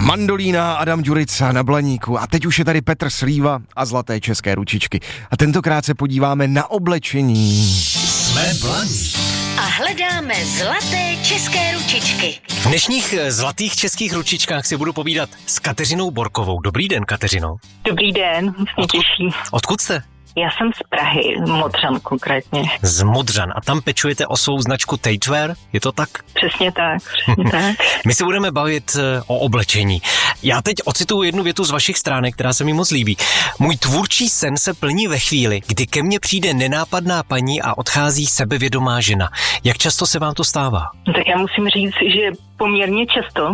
Mandolína, Adam Ďurica na Blaníku a teď už je tady Petr Slíva a zlaté české ručičky. A tentokrát se podíváme na oblečení. Jsme Blaník. A hledáme zlaté české ručičky. V dnešních zlatých českých ručičkách si budu povídat s Kateřinou Borkovou. Dobrý den, Kateřino. Dobrý den, mě těší. Odkud jste? Já jsem z Prahy, Modřan konkrétně. Z Modřan. A tam pečujete o svou značku Tatewear, je to tak? Přesně tak, přesně tak. My se budeme bavit o oblečení. Já teď ocituju jednu větu z vašich stránek, která se mi moc líbí. Můj tvůrčí sen se plní ve chvíli, kdy ke mně přijde nenápadná paní a odchází sebevědomá žena. Jak často se vám to stává? Tak já musím říct, že poměrně často.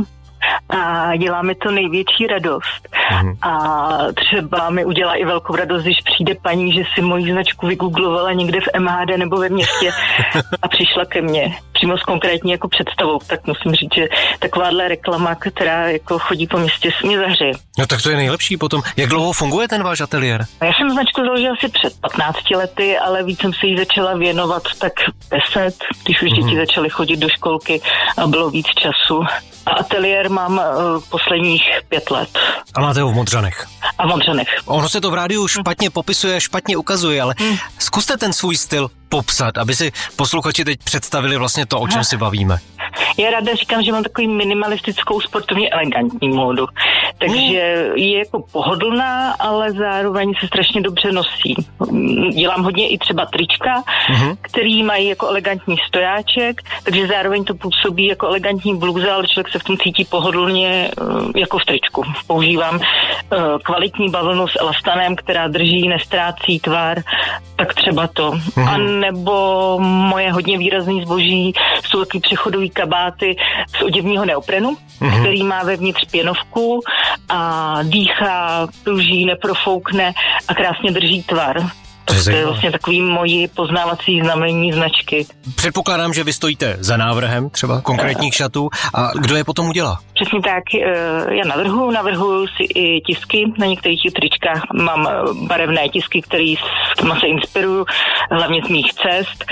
A dělá mi to největší radost. A třeba mi udělá i velkou radost, když přijde paní, že si moji značku vygooglovala někde v MHD nebo ve městě a přišla ke mně přímo s konkrétní jako představou. Tak musím říct, že takováhle reklama, která jako chodí po městě, mě zahřeje. No tak to je nejlepší potom. Jak dlouho funguje ten váš ateliér? Já jsem značku založila asi před 15 lety, ale víc jsem se jí začala věnovat tak 10, když už děti začaly chodit do školky a bylo víc času. A ateliér mám posledních 5 let. A máte ho v Modřanech? A v Modřanech. Ono se to v rádiu špatně popisuje, špatně ukazuje, ale zkuste ten svůj styl popsat, aby si posluchači teď představili vlastně to, o čem si bavíme. Já ráda říkám, že mám takový minimalistickou sportovně elegantní módu. Takže je jako pohodlná, ale zároveň se strašně dobře nosí. Dělám hodně i třeba trička, který mají jako elegantní stojáček, takže zároveň to působí jako elegantní blůza, ale člověk se v tom cítí pohodlně jako v tričku. Používám kvalitní bavlnu s elastanem, která drží, nestrácí tvar, tak třeba to. A nebo moje hodně výrazný zboží jsou taky přechodový kabáty z oděvního neoprenu, který má vevnitř pěnovku a dýchá, pruží, neprofoukne a krásně drží tvar. To je vlastně takový moji poznávací znamení značky. Předpokládám, že vy stojíte za návrhem třeba konkrétních šatů a kdo je potom udělá? Přesně tak, já navrhuju si i tisky, na některých tričkách mám barevné tisky, kterými se inspiruju, hlavně z mých cest.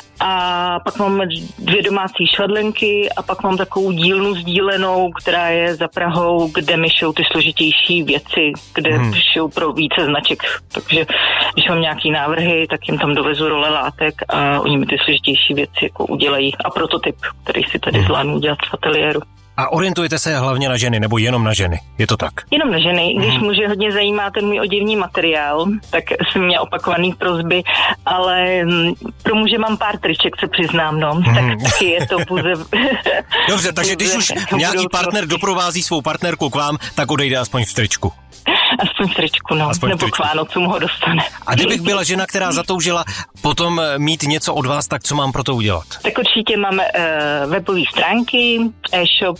A pak mám 2 domácí švadlenky a pak mám takovou dílnu sdílenou, která je za Prahou, kde mi šou ty složitější věci, kde šou pro více značek. Takže když mám nějaký návrhy, tak jim tam dovezu role látek a oni mi ty složitější věci jako udělají. A prototyp, který si tady zvládnu udělat v ateliéru. A orientujete se hlavně na ženy, nebo jenom na ženy? Je to tak? Jenom na ženy. Když muže hodně zajímá ten můj oděvní materiál, tak jsem měla opakovaný prosby, ale pro muže mám pár triček, se přiznám, no. Tak taky je to pouze... Dobře, takže když už nějaký partner doprovází svou partnerku k vám, tak odejde aspoň v tričku. Aspoň v tričku, no. Aspoň nebo k Vánocům ho dostane. A kdybych byla žena, která zatoužila potom mít něco od vás, tak co mám pro to udělat? Tak určitě mám webové stránky, e-shop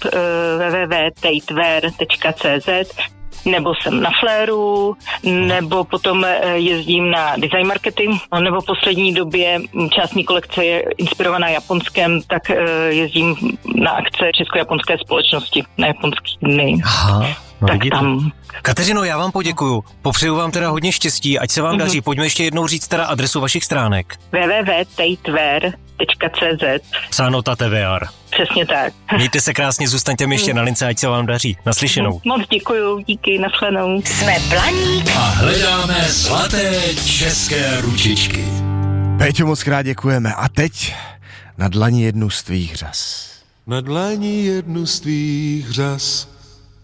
www.tatewear.cz, nebo jsem na Flairu, nebo potom jezdím na design markety, nebo v poslední době část mý kolekce je inspirovaná Japonskem, tak jezdím na akce Česko-japonské společnosti, na japonský dny. Aha, no tak vidíte. Tam. Kateřino, já vám poděkuju. Popřeju vám teda hodně štěstí, ať se vám daří. Pojďme ještě jednou říct teda adresu vašich stránek. www.tatewear.cz Psáno Tatewear. Přesně tak. Mějte se krásně, zůstaňte mi ještě na lince, ať se vám daří. Naslyšenou. Moc děkuju, díky, nashledanou. Jsme Blaník. A hledáme zlaté české ručičky. Péťo, moc krát děkujeme. A teď na dlani jednu z tvých řas. Na dlani jednu z tvých řas